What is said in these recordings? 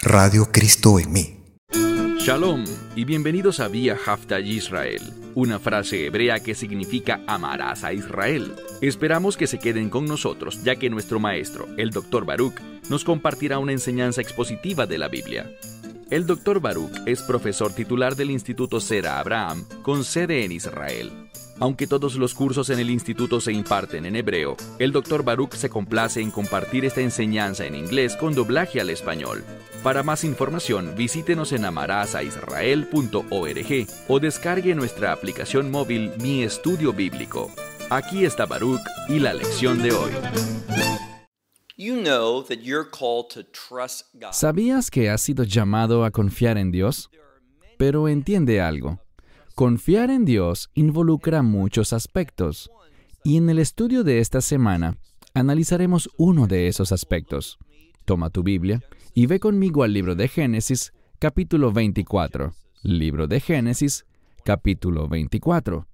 Radio Cristo en mí. Shalom y bienvenidos a Vía Hafta Yisrael, una frase hebrea que significa amarás a Israel. Esperamos que se queden con nosotros, ya que nuestro maestro, el Dr. Baruch, nos compartirá una enseñanza expositiva de la Biblia. El Dr. Baruch es profesor titular del Instituto Zera Abraham, con sede en Israel. Aunque todos los cursos en el instituto se imparten en hebreo, el Dr. Baruch se complace en compartir esta enseñanza en inglés con doblaje al español. Para más información, visítenos en amarasaisrael.org o descargue nuestra aplicación móvil Mi Estudio Bíblico. Aquí está Baruch y la lección de hoy. ¿Sabías que has sido llamado a confiar en Dios? Pero entiende algo. Confiar en Dios involucra muchos aspectos, y en el estudio de esta semana analizaremos uno de esos aspectos. Toma tu Biblia y ve conmigo al libro de Génesis, capítulo 24. Libro de Génesis, capítulo 24.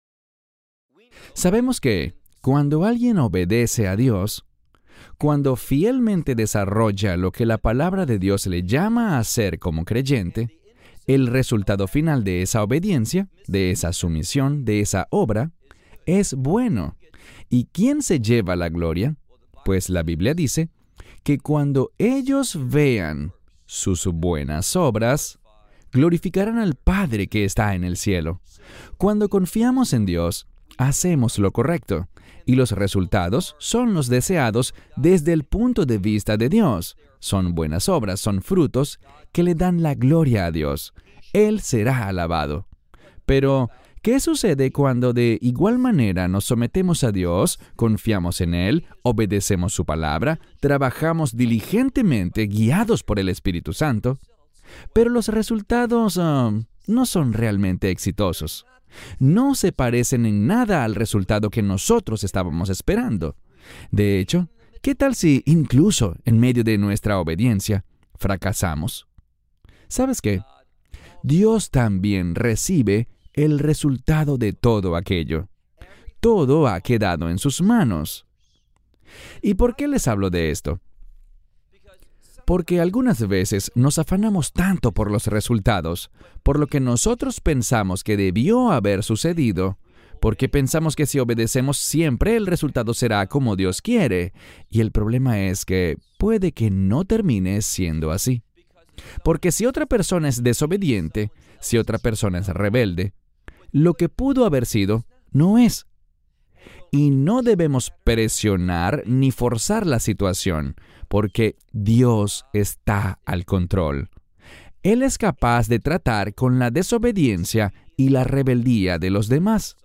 Sabemos que cuando alguien obedece a Dios, cuando fielmente desarrolla lo que la palabra de Dios le llama a hacer como creyente, el resultado final de esa obediencia, de esa sumisión, de esa obra, es bueno. ¿Y quién se lleva la gloria? Pues la Biblia dice que cuando ellos vean sus buenas obras, glorificarán al Padre que está en el cielo. Cuando confiamos en Dios, hacemos lo correcto, y los resultados son los deseados desde el punto de vista de Dios. Son buenas obras, son frutos que le dan la gloria a Dios. Él será alabado. Pero, ¿qué sucede cuando de igual manera nos sometemos a Dios, confiamos en Él, obedecemos su palabra, trabajamos diligentemente guiados por el Espíritu Santo, pero los resultados no son realmente exitosos? No se parecen en nada al resultado que nosotros estábamos esperando. De hecho, ¿qué tal si incluso en medio de nuestra obediencia fracasamos? ¿Sabes qué? Dios también recibe el resultado de todo aquello. Todo ha quedado en sus manos. ¿Y por qué les hablo de esto? Porque algunas veces nos afanamos tanto por los resultados, por lo que nosotros pensamos que debió haber sucedido, porque pensamos que si obedecemos siempre el resultado será como Dios quiere, y el problema es que puede que no termine siendo así. Porque si otra persona es desobediente, si otra persona es rebelde, lo que pudo haber sido, no es. Y no debemos presionar ni forzar la situación, porque Dios está al control. Él es capaz de tratar con la desobediencia y la rebeldía de los demás.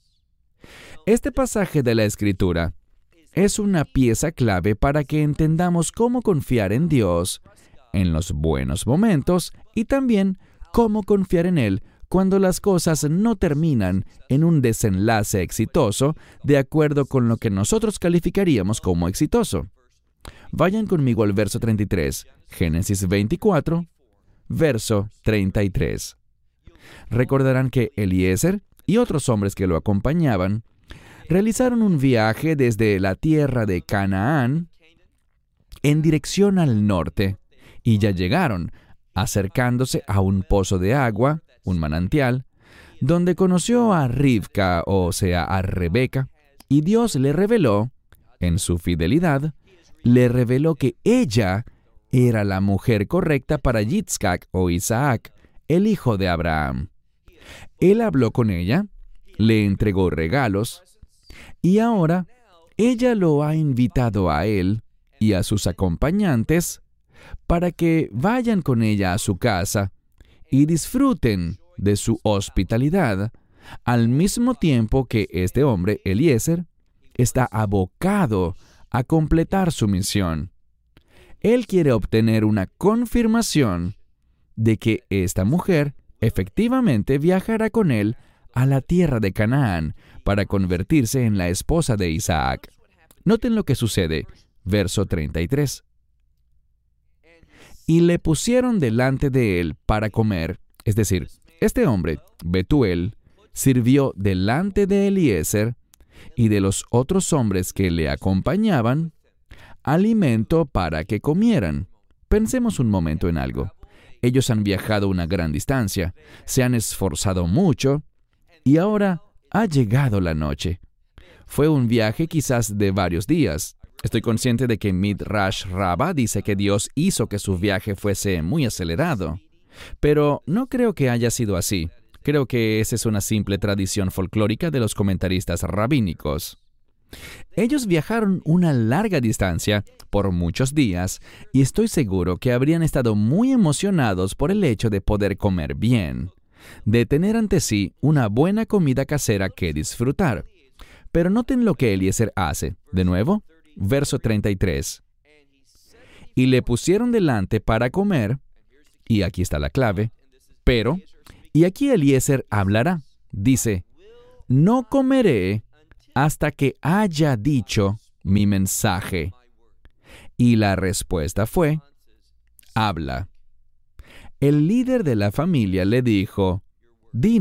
Este pasaje de la Escritura es una pieza clave para que entendamos cómo confiar en Dios en los buenos momentos y también cómo confiar en Él cuando las cosas no terminan en un desenlace exitoso de acuerdo con lo que nosotros calificaríamos como exitoso. Vayan conmigo al verso 33, Génesis 24, verso 33. Recordarán que Eliezer y otros hombres que lo acompañaban realizaron un viaje desde la tierra de Canaán en dirección al norte, y ya llegaron, acercándose a un pozo de agua, un manantial, donde conoció a Rivka, o sea, a Rebeca, y Dios le reveló, en su fidelidad, le reveló que ella era la mujer correcta para Yitzhak o Isaac, el hijo de Abraham. Él habló con ella, le entregó regalos, y ahora ella lo ha invitado a él y a sus acompañantes para que vayan con ella a su casa y disfruten de su hospitalidad, al mismo tiempo que este hombre, Eliezer, está abocado a completar su misión. Él quiere obtener una confirmación de que esta mujer efectivamente viajará con él a la tierra de Canaán para convertirse en la esposa de Isaac. Noten lo que sucede, verso 33. Y le pusieron delante de él para comer, es decir, este hombre, Betuel, sirvió delante de Eliezer y de los otros hombres que le acompañaban, alimento para que comieran, Pensemos un momento en algo. Ellos han viajado una gran distancia, se han esforzado mucho y ahora ha llegado la noche. Fue un viaje quizás de varios días. Estoy consciente de que Midrash Rabbah dice que Dios hizo que su viaje fuese muy acelerado. Pero no creo que haya sido así. Creo que esa es una simple tradición folclórica de los comentaristas rabínicos. Ellos viajaron una larga distancia por muchos días y estoy seguro que habrían estado muy emocionados por el hecho de poder comer bien, de tener ante sí una buena comida casera que disfrutar. Pero noten lo que Eliezer hace. De nuevo, verso 33. Y le pusieron delante para comer, y aquí está la clave, pero, y aquí Eliezer hablará. Dice, no comeré hasta que haya dicho mi mensaje. Y la respuesta fue, habla. El líder de la familia le dijo, di